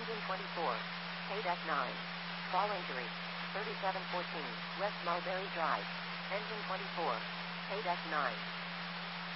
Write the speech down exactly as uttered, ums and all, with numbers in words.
Engine twenty-four. K nine. Fall injury. thirty-seven fourteen, West Mulberry Drive. Engine twenty-four. K nine.